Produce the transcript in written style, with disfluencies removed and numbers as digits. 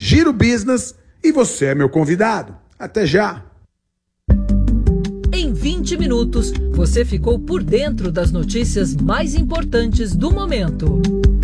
Giro Business e você é meu convidado. Até já! Em 20 minutos, você ficou por dentro das notícias mais importantes do momento.